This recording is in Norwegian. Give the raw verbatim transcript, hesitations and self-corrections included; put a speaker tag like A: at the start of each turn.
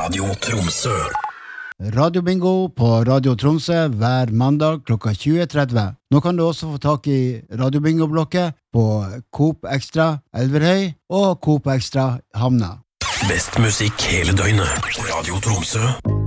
A: Radio Tromsø.
B: Radio Bingo på Radio Tromsø hver mandag klokka tjue tretti. Nå kan du også få tak i Radio Bingo-blokket på Coop Extra Elverhøy og Coop Extra Hamna.
A: Best musikk hele døgnet. Radio Tromsø.